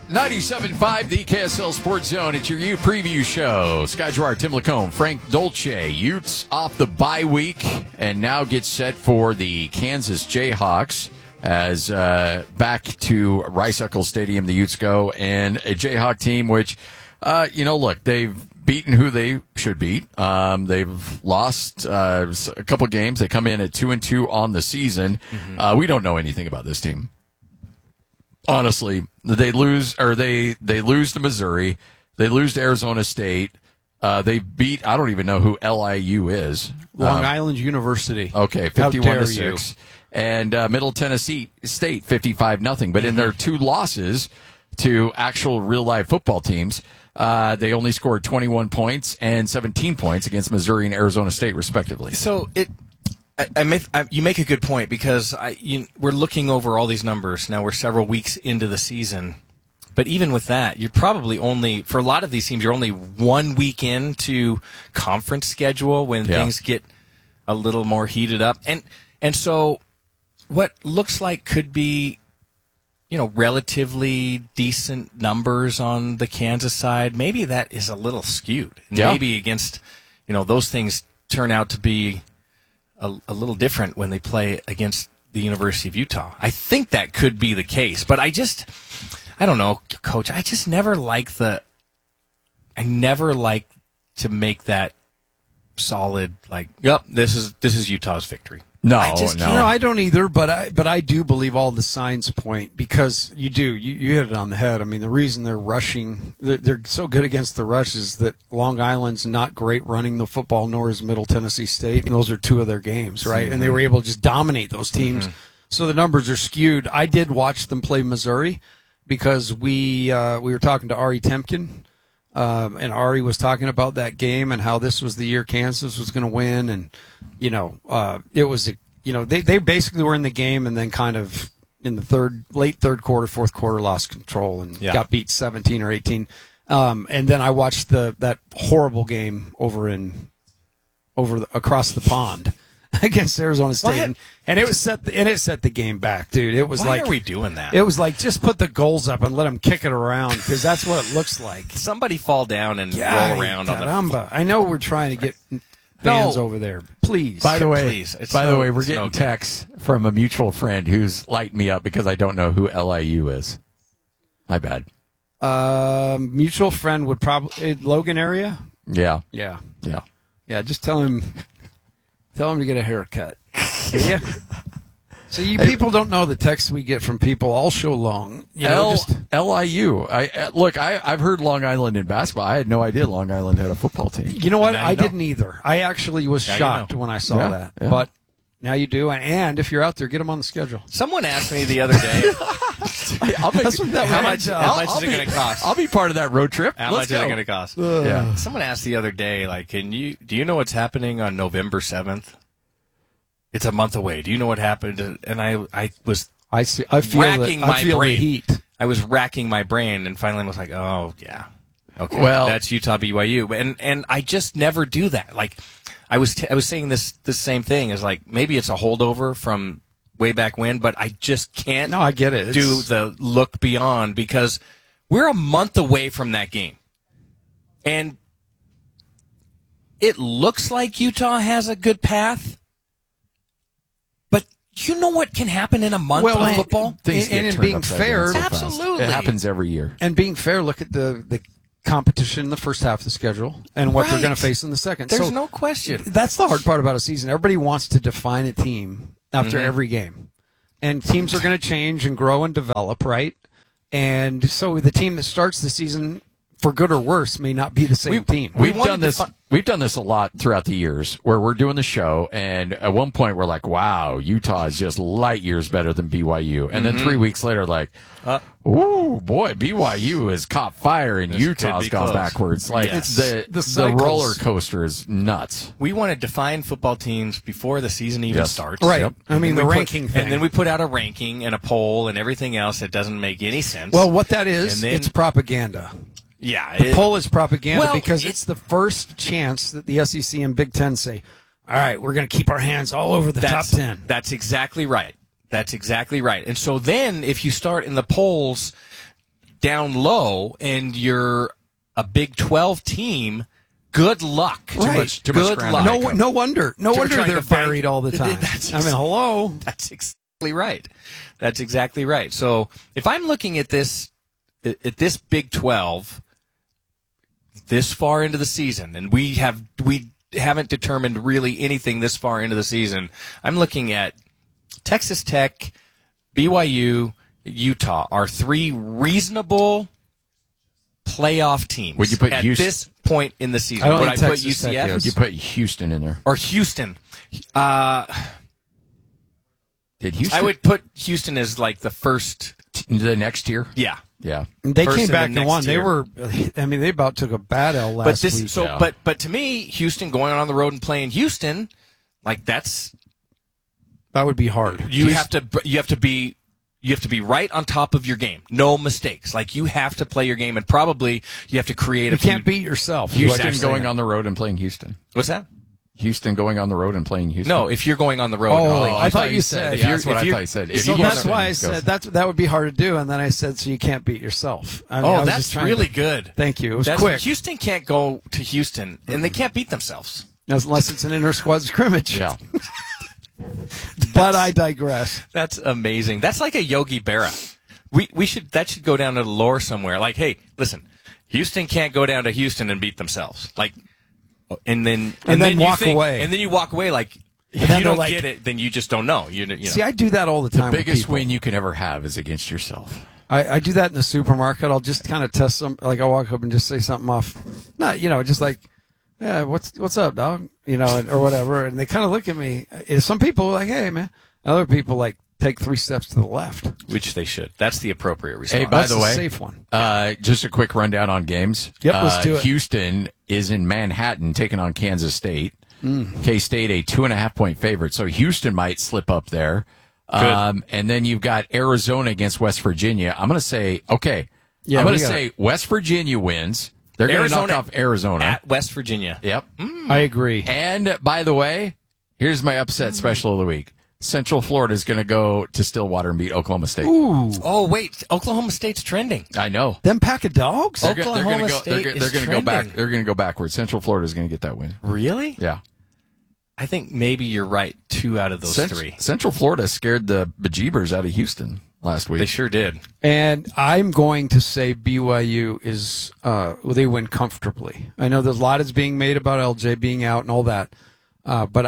97.5, the KSL Sports Zone. It's your Ute preview show. Sky Gerard, Tim Lacombe, Frank Dolce. Utes off the bye week and now get set for the Kansas Jayhawks as back to Rice-Eccles Stadium, the Utes go, and a Jayhawk team which, look, they've beaten who they should beat. They've lost a couple games. They come in at 2-2 on the season. We don't know anything about this team. Honestly, they lose to Missouri. They lose to Arizona State. They beat, I don't even know who LIU is. Long Island University. Okay, 51-6. And Middle Tennessee State, 55-0. But in their two losses to actual real-life football teams, they only scored 21 points and 17 points against Missouri and Arizona State, respectively. So you make a good point because we're looking over all these numbers. Now we're several weeks into the season. But even with that, you're probably only, for a lot of these teams, you're only 1 week into conference schedule when things get a little more heated up. And so what looks like could be, relatively decent numbers on the Kansas side, maybe that is a little skewed. Maybe against, those things turn out to be a little different when they play against the University of Utah. I think that could be the case, but I don't know, Coach. I just never like to make that solid. Yep, this is Utah's victory. No, I don't either. But I do believe all the signs point because you hit it on the head. I mean, the reason they're rushing, they're so good against the rush is that Long Island's not great running the football, nor is Middle Tennessee State, and those are two of their games, right? Mm-hmm. And they were able to just dominate those teams. Mm-hmm. So the numbers are skewed. I did watch them play Missouri because we were talking to Ari Temkin. And Ari was talking about that game and how this was the year Kansas was going to win. And, it was, they basically were in the game and then kind of in the late third quarter, fourth quarter, lost control and got beat 17 or 18. And then I watched that horrible game across the pond against Arizona State. And it set the game back, dude. It was Why are we doing that? It was like, just put the goals up and let them kick it around because that's what it looks like. Somebody fall down and roll around on the. I know we're trying to get fans over there. Please. By the way, we're getting texts from a mutual friend who's lighting me up because I don't know who LIU is. My bad. Mutual friend would probably Logan area. Yeah. Just tell him to get a haircut. Yeah. So you people don't know the texts we get from people all show long. LIU. I've heard Long Island in basketball. I had no idea Long Island had a football team. You know what? I didn't either. I actually was shocked when I saw that. Yeah. But now you do. And if you're out there, get them on the schedule. Someone asked me the other day. How much is it going to cost? I'll be part of that road trip. How much is it going to cost? Yeah. Someone asked the other day, do you know what's happening on November 7th? It's a month away. Do you know what happened? And I feel racking my brain. Heat. I was racking my brain, and finally I was like, oh yeah, okay. Well, that's Utah BYU, and I just never do that. I was saying the same thing as maybe it's a holdover from way back when, but I just can't. No, I get it. Do the look beyond because we're a month away from that game, and it looks like Utah has a good path. You know what can happen in a month of football? And being fair, absolutely. It happens every year. And being fair, look at the competition in the first half of the schedule and what they're going to face in the second. There's no question. That's the hard part about a season. Everybody wants to define a team after every game. And teams are going to change and grow and develop, right? And so the team that starts the season, for good or worse, may not be the same team. We've done this a lot throughout the years where we're doing the show, and at one point we're like, wow, Utah is just light years better than BYU. And then 3 weeks later, ooh, boy, BYU has caught fire and Utah's gone backwards. The roller coaster is nuts. We want to define football teams before the season even starts. Right. Yep. I mean, the ranking thing. And then we put out a ranking and a poll and everything else that doesn't make any sense. Well, what that is, it's propaganda. Yeah, the poll is propaganda because it's the first chance that the SEC and Big Ten say, all right, we're going to keep our hands all over the top 10. That's exactly right. And so then if you start in the polls, down low and you're a Big 12 team, good luck. Too much ground. No wonder they're buried all the time. Hello. That's exactly right. That's exactly right. So if I'm looking at this Big 12 this far into the season, and we haven't determined really anything this far into the season, I'm looking at Texas Tech, BYU, Utah are 3 reasonable playoff teams. Would you put at Houston? This point in the season? Would I put UCF? Would you put Houston in there? Or Houston? Did Houston? I would put Houston as like the first. The next tier? Yeah. Yeah. They First came in back the and won. next They tier. were. They about took a bad L last week. But to me, Houston going on the road and playing Houston, like that would be hard. You have to be right on top of your game. No mistakes. Like you have to play your game, and probably you have to create. You can't beat yourself. Houston going on the road and playing Houston. What's that? Houston going on the road and playing Houston. No, if you're going on the road. Oh, and I thought you said. That's what I thought you said. So that's why I said that would be hard to do, and then I said, so you can't beat yourself. That's really good. Thank you. It was quick. Houston can't go to Houston, and they can't beat themselves Unless it's an inter-squad scrimmage. Yeah. But I digress. That's amazing. That's like a Yogi Berra. That should go down to the lore somewhere. Like, hey, listen, Houston can't go down to Houston and beat themselves. Like, and then walk away. And then you walk away like, if you don't get it, then you just don't know. You know. See, I do that all the time. The biggest win you can ever have is against yourself. I do that in the supermarket. I'll just kind of test some. Like I'll walk up and just say something off. Not, just like, yeah, what's up, dog? Or whatever. And they kind of look at me. Some people are like, hey, man. Other people like take 3 steps to the left. Which they should. That's the appropriate response. Hey, by the way, safe one. Just a quick rundown on games. Yep, let's do it. Houston is in Manhattan taking on Kansas State. K-State a 2.5-point favorite, so Houston might slip up there. And then you've got Arizona against West Virginia. I'm going to say, okay. Yeah, I'm going to say West Virginia wins. They're going to knock off Arizona. At West Virginia. Yep. I agree. And, by the way, here's my upset special of the week. Central Florida is going to go to Stillwater and beat Oklahoma State. Ooh. Oh, wait. Oklahoma State's trending. I know. Them pack of dogs? They're going to go back. They're going to go backwards. Central Florida is going to get that win. Really? Yeah. I think maybe you're right. 2 out of those 3. Central Florida scared the bejeebers out of Houston last week. They sure did. And I'm going to say BYU is they win comfortably. I know there's a lot is being made about LJ being out and all that. But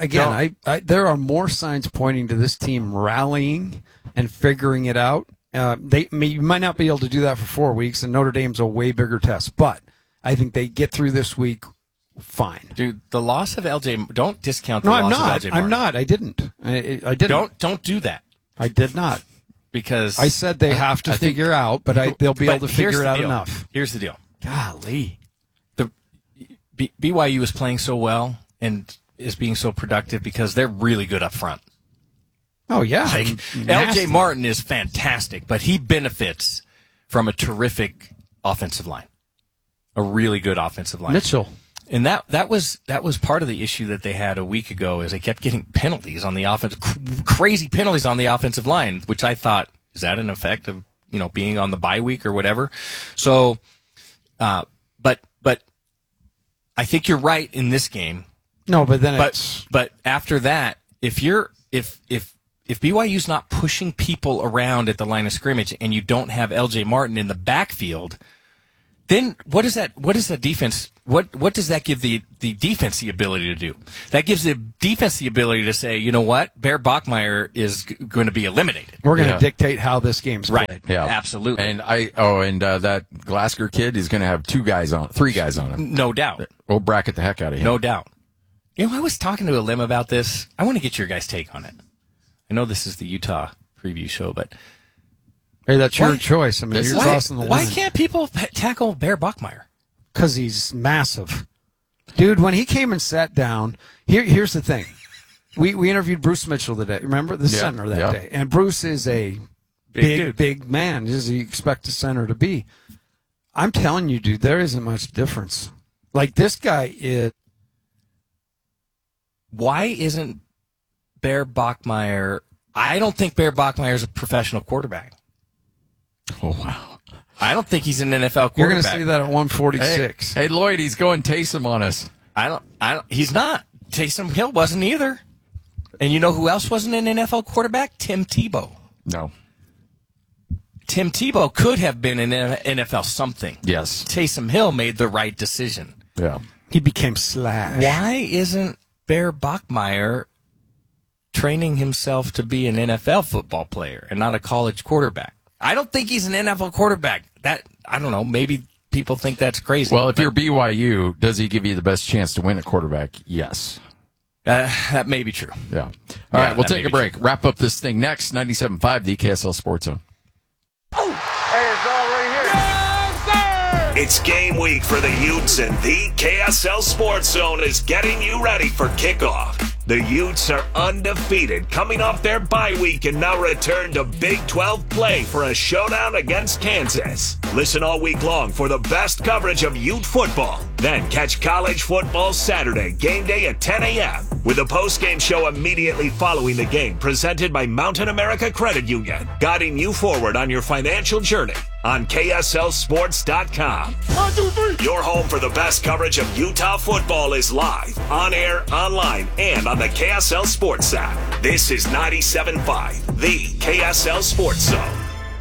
there are more signs pointing to this team rallying and figuring it out. You might not be able to do that for 4 weeks, and Notre Dame's a way bigger test. But I think they get through this week fine. Dude, the loss of LJ, don't discount the loss of LJ Martin. I'm not. I didn't. I didn't. Don't do that. I did not. Because I said they have to figure out, but they'll be able to figure it out enough. Here's the deal. Golly. The BYU is playing so well and is being so productive because they're really good up front. Oh, yeah. Like, LJ Martin is fantastic, but he benefits from a terrific offensive line. A really good offensive line. Mitchell. And that was part of the issue that they had a week ago is they kept getting penalties on the offense, crazy penalties on the offensive line, which I thought, is that an effect of, being on the bye week or whatever? So, but I think you're right in this game. No, but then but after that, if BYU's not pushing people around at the line of scrimmage and you don't have LJ Martin in the backfield, then what does that defense what does that give the defense the ability to do? That gives the defense the ability to say, you know what, Bear Bachmeier is going to be eliminated. We're going to dictate how this game's played. Right. Yeah, absolutely. And that Glasgow kid is going to have 3 guys on him. No doubt. We'll bracket the heck out of him. No doubt. I was talking to Alim about this. I want to get your guys' take on it. I know this is the Utah preview show, but hey, that's your choice. I mean, you're crossing the line. Why can't people tackle Bear Bachmeier? Because he's massive. Dude, when he came and sat down, here's the thing. We interviewed Bruce Mitchell today. Remember? The center that day. And Bruce is a big man, as you expect a center to be. I'm telling you, dude, there isn't much difference. Like, this guy is... Why isn't Bear Bachmeier... I don't think Bear Bachmeier is a professional quarterback. Oh, wow. I don't think he's an NFL quarterback. You're going to say that at 146. Hey, Lloyd, he's going Taysom on us. He's not. Taysom Hill wasn't either. And you know who else wasn't an NFL quarterback? Tim Tebow. No. Tim Tebow could have been an NFL something. Yes. Taysom Hill made the right decision. Yeah. He became Slash. Why isn't Bear Bachmeier training himself to be an NFL football player and not a college quarterback? I don't think he's an NFL quarterback. I don't know. Maybe people think that's crazy. Well, if you're BYU, does he give you the best chance to win a quarterback? Yes. That may be true. Yeah. All right, we'll take a break. Wrap up this thing next. 97.5, the KSL Sports Zone. It's game week for the Utes, and the KSL Sports Zone is getting you ready for kickoff. The Utes are undefeated, coming off their bye week and now return to Big 12 play for a showdown against Kansas. Listen all week long for the best coverage of Ute football. Then catch college football Saturday, game day at 10 a.m. with a post-game show immediately following the game presented by Mountain America Credit Union, guiding you forward on your financial journey on KSLSports.com. 1, 2, 3. Your home for the best coverage of Utah football is live, on air, online, and on the KSL Sports app. This is 97.5, the KSL Sports Zone.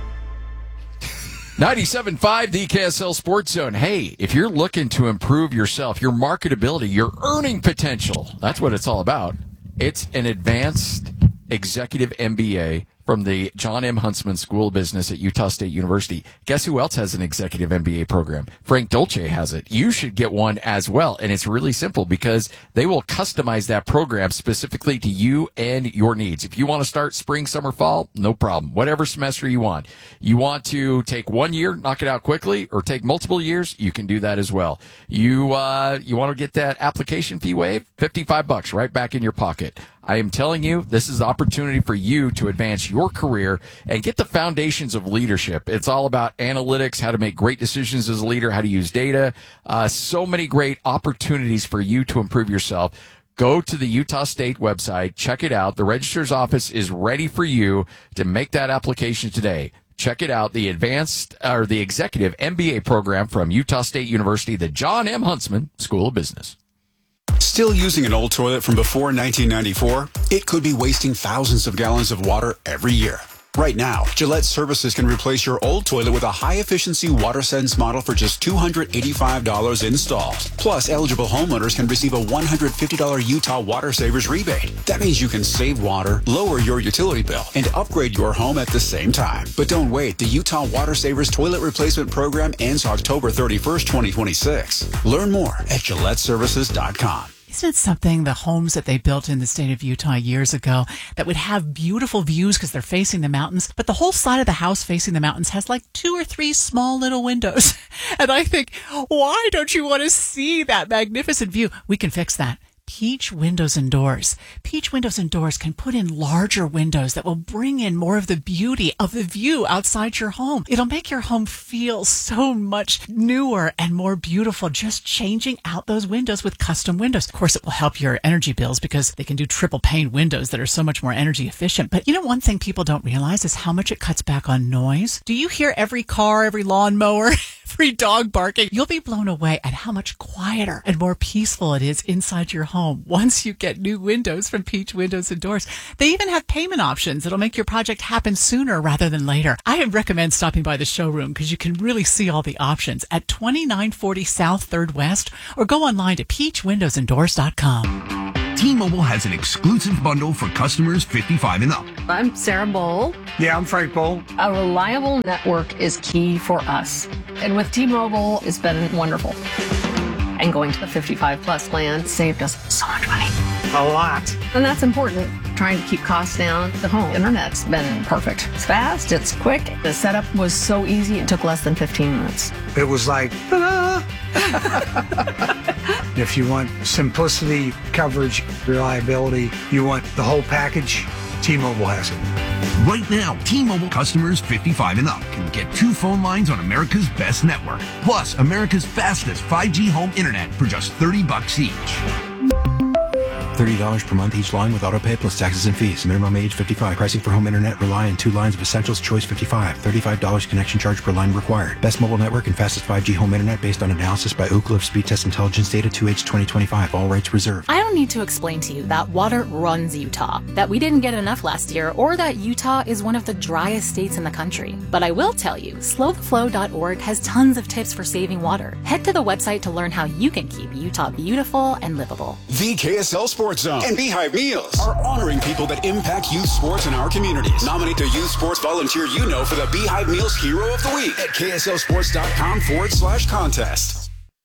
97.5, the KSL Sports Zone. Hey, if you're looking to improve yourself, your marketability, your earning potential, that's what it's all about. It's an advanced executive MBA from the John M. Huntsman School of Business at Utah State University. Guess who else has an executive MBA program? Frank Dolce has it. You should get one as well. And it's really simple because they will customize that program specifically to you and your needs. If you want to start spring, summer, fall, no problem. Whatever semester you want. You want to take 1 year, knock it out quickly, or take multiple years, you can do that as well. You want to get that application fee waived? $55 right back in your pocket. I am telling you, this is the opportunity for you to advance your career and get the foundations of leadership. It's all about analytics, how to make great decisions as a leader, how to use data. So many great opportunities for you to improve yourself. Go to the Utah State website, check it out. The registrar's office is ready for you to make that application today. Check it out, the executive MBA program from Utah State University, the John M. Huntsman School of Business. Still using an old toilet from before 1994? It could be wasting thousands of gallons of water every year. Right now, Gillette Services can replace your old toilet with a high-efficiency WaterSense model for just $285 installed. Plus, eligible homeowners can receive a $150 Utah Water Savers rebate. That means you can save water, lower your utility bill, and upgrade your home at the same time. But don't wait. The Utah Water Savers Toilet Replacement Program ends October 31st, 2026. Learn more at GilletteServices.com. Isn't it something, the homes that they built in the state of Utah years ago that would have beautiful views because they're facing the mountains, but the whole side of the house facing the mountains has like 2 or 3 small little windows. And I think, why don't you want to see that magnificent view? We can fix that. Peach Windows and Doors. Peach Windows and Doors can put in larger windows that will bring in more of the beauty of the view outside your home. It'll make your home feel so much newer and more beautiful just changing out those windows with custom windows. Of course, it will help your energy bills because they can do triple pane windows that are so much more energy efficient. But you know, one thing people don't realize is how much it cuts back on noise. Do you hear every car, every lawnmower, every dog barking? You'll be blown away at how much quieter and more peaceful it is inside your home once you get new windows from Peach Windows and Doors. They even have payment options that'll make your project happen sooner rather than later. I recommend stopping by the showroom because you can really see all the options at 2940 South 3rd West, or go online to peachwindowsanddoors.com. T-Mobile has an exclusive bundle for customers 55 and up. I'm Sarah Bowl. Yeah, I'm Frank Bowl. A reliable network is key for us. And with T-Mobile, it's been wonderful. And going to the 55-plus plan saved us so much money. A lot. And that's important. Trying to keep costs down. The home internet's been perfect. It's fast, it's quick. The setup was so easy, it took less than 15 minutes. It was like, ta-da! If you want simplicity, coverage, reliability, you want the whole package, T-Mobile has it. Right now, T-Mobile customers 55 and up can get 2 phone lines on America's best network, plus America's fastest 5G home internet for just $30 each. $30 per month each line with autopay plus taxes and fees. Minimum age 55. Pricing for home internet rely on 2 lines of Essentials Choice 55. $35 connection charge per line required. Best mobile network and fastest 5G home internet based on analysis by Ookla of Speed Test Intelligence data 2H 2025. All rights reserved. I don't need to explain to you that water runs Utah, that we didn't get enough last year, or that Utah is one of the driest states in the country. But I will tell you, slowtheflow.org has tons of tips for saving water. Head to the website to learn how you can keep Utah beautiful and livable. The KSL Sports Zone and Beehive Meals are honoring people that impact youth sports in our communities. Nominate the youth sports volunteer you know for the Beehive Meals Hero of the Week at KSLSports.com/contest.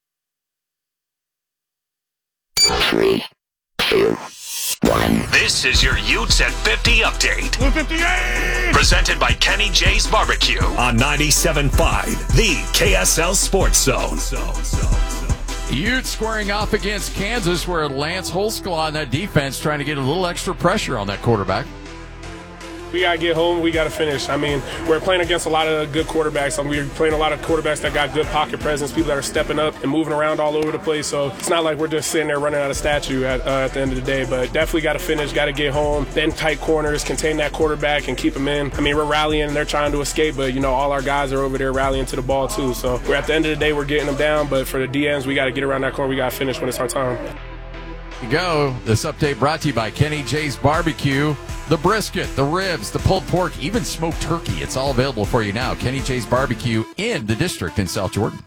3, 2, 1. This is your Utes at 50 update. 58! Presented by Kenny J's Barbecue on 97.5, the KSL Sports Zone. Utes squaring off against Kansas, where Lance Holsclaw on that defense trying to get a little extra pressure on that quarterback. We got to get home. We got to finish. I mean, we're playing against a lot of good quarterbacks. We're playing a lot of quarterbacks that got good pocket presence, people that are stepping up and moving around all over the place. So it's not like we're just sitting there running out of statue at the end of the day. But definitely got to finish, got to get home. Then tight corners, contain that quarterback and keep him in. I mean, we're rallying. They're trying to escape, but, all our guys are over there rallying to the ball too. So we're at the end of the day, we're getting them down. But for the DMs, we got to get around that corner. We got to finish when it's our time. You go. This update brought to you by Kenny J's Barbecue. The brisket, the ribs, the pulled pork, even smoked turkey. It's all available for you now. Kenny J's Barbecue in the district in South Jordan.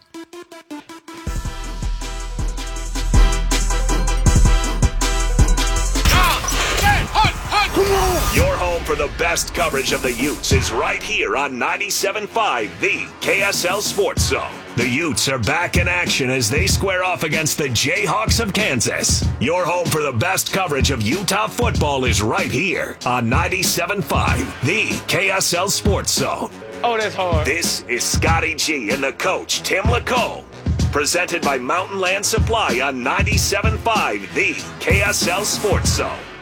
Your home for the best coverage of the Utes is right here on 97.5, the KSL Sports Zone. The Utes are back in action as they square off against the Jayhawks of Kansas. Your home for the best coverage of Utah football is right here on 97.5, the KSL Sports Zone. Oh, that's hard. This is Scotty G and the coach, Tim Lacombe. Presented by Mountain Land Supply on 97.5, the KSL Sports Zone.